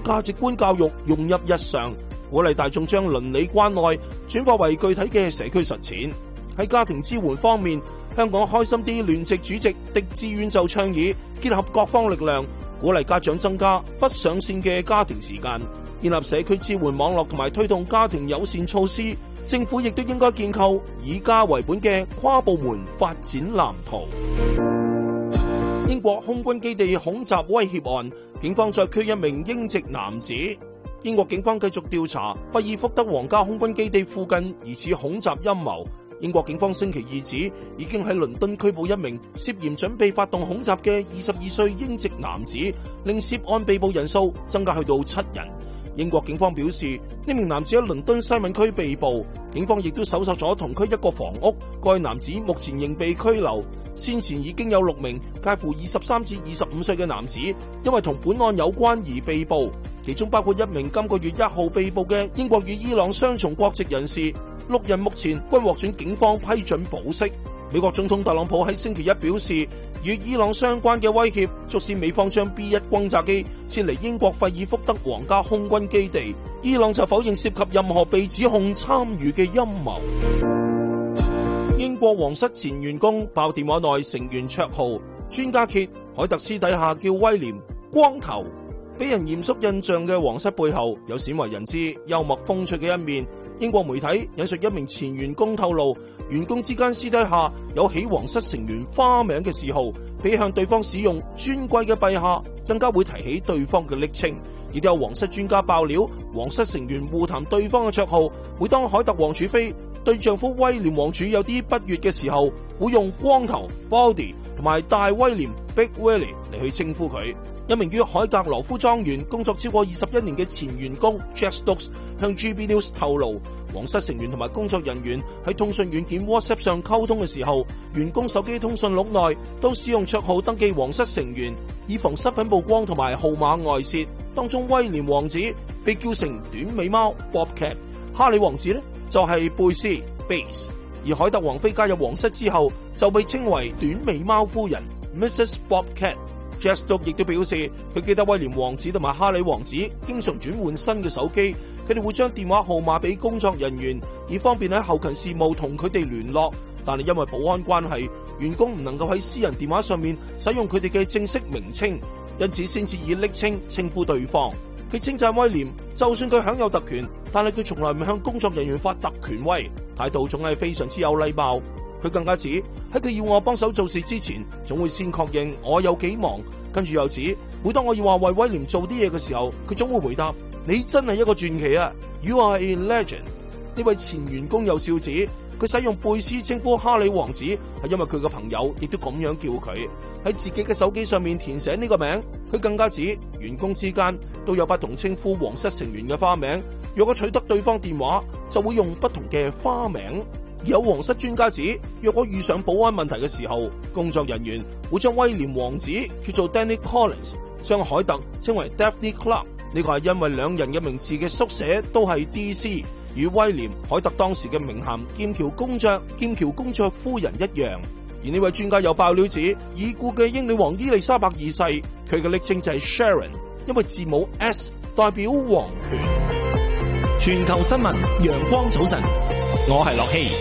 價值觀教育融入日常，鼓勵大眾將鄰里關愛轉化為具體嘅社區實踐。喺家庭支援方面，香港開心啲聯席主席狄志遠就倡議結合各方力量，鼓勵家長增加不上線嘅家庭時間，建立社區支援網絡同埋推動家庭友善措施。政府亦都應該建構以家為本嘅跨部門發展藍圖。英國空軍基地恐襲威脅案，警方再拘一名英籍男子。英國警方繼續調查費爾福德皇家空軍基地附近疑似恐襲陰謀。英國警方星期二指，已經喺倫敦拘捕一名涉嫌準備發動恐襲嘅22歲英籍男子，令涉案被捕人數增加去到7人。英國警方表示，呢名男子喺倫敦西敏區被捕，警方亦都搜索咗同區一個房屋，該男子目前仍被拘留。先前已經有6名介乎23至25歲嘅男子因為同本案有關而被捕，其中包括一名今個月1號被捕嘅英國與伊朗雙重國籍人士。6人目前均獲准警方批准保釋。美國總統特朗普喺星期一表示，與伊朗相關嘅威脅促使美方將 B1 轟炸機撤離英國費爾福德皇家空軍基地，伊朗就否認涉及任何被指控參與嘅陰謀。英國皇室前員工爆電話內成員綽號，專家揭凱特私底下叫威廉光頭。俾人嚴肅印象嘅皇室背後有鮮為人知幽默風趣嘅一面。英國媒體引述一名前員工透露，員工之間私底下有起皇室成員花名嘅嗜好，比向對方使用尊貴嘅陛下，更加會提起對方嘅昵稱。亦都有皇室專家爆料，皇室成員互談對方嘅綽號，每當凱特王儲妃對丈夫威廉王儲有啲不悅嘅時候，會用光頭 Baldy 同埋大威廉 Big Willie 嚟去稱呼佢。一名於海格羅夫莊園工作超過21年嘅前員工 Jack Stokes 向 GB News 透露，皇室成員同埋工作人員喺通訊軟件 WhatsApp 上溝通嘅時候，員工手機通訊錄內都使用綽號登記皇室成員，以防身份曝光同埋號碼外泄。當中威廉王子被叫成短尾貓 Bobcat， 哈里王子呢就係貝斯 Bass， 而凱特王妃加入皇室之後就被稱為短尾貓夫人 Mrs. Bobcat。Jack Stokes 亦都表示，佢記得威廉王子同埋哈里王子經常轉換新嘅手機，佢哋會將電話號碼俾工作人員，以方便喺後勤事務同佢哋聯絡。但係因為保安關係，員工唔能夠喺私人電話上面使用佢哋嘅正式名稱，因此先至以昵稱稱呼對方。佢稱讚威廉，就算佢享有特權，但係佢從來唔向工作人員發特權威，態度總係非常之有禮貌。佢更加指喺佢要我幫手做事之前，總會先確認我有幾忙，跟住又指每當我要話為威廉做啲嘢嘅時候，佢總會回答：你真係一個傳奇啊 ！You are a legend。呢位前員工又笑指，佢使用貝斯稱呼哈里王子係因為佢嘅朋友亦都咁樣叫佢，喺自己嘅手機上面填寫呢個名。佢更加指員工之間都有不同稱呼皇室成員嘅花名，若果取得對方電話，就會用不同嘅花名。有皇室專家指，若果遇上保安問題嘅時候，工作人員會將威廉王子叫做 Danny Collins， 將凱特稱為 Daphne Clark。呢個係因為兩人嘅名字嘅縮寫都係 DC， 與威廉凱特當時嘅名銜劍橋公爵夫人一樣。而呢位專家有爆料指，已故嘅英女王伊麗莎白二世，佢嘅昵稱就係 Sharon， 因為字母 S 代表皇權。 全球新聞陽光早晨，我係樂希。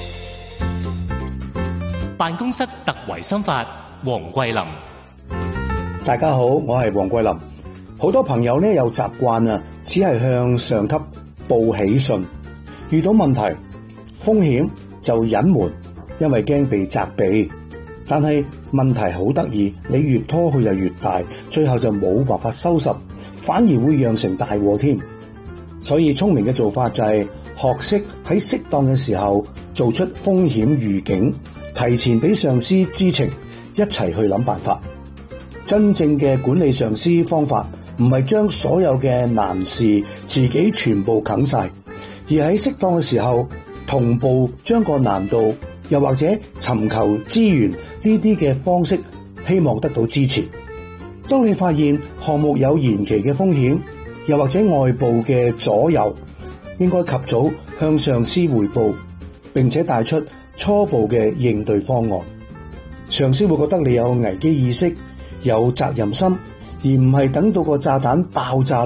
辦公室突圍心法，黃桂林。 大家好，我係黃桂林。好多朋友呢有習慣只係向上級報喜訊，遇到問題風險就隱瞞，因為驚被責備。但係問題好得意，你越拖佢就越大，最後就冇辦法收拾，反而會釀成大禍添。所以聰明嘅做法就係學識喺適當嘅時候做出風險預警，提前俾上司知情，一齊去諗辦法。真正嘅管理上司方法唔係將所有嘅難事自己全部啃晒，而喺適當嘅時候同步將個難度又或者尋求資源呢啲嘅方式，希望得到支持。當你發現項目有延期嘅風險，又或者外部嘅左右，應該及早向上司匯報，並且帶出初步嘅應對方案。上司會覺得你有危機意識，有責任心，而唔係等到個炸彈爆炸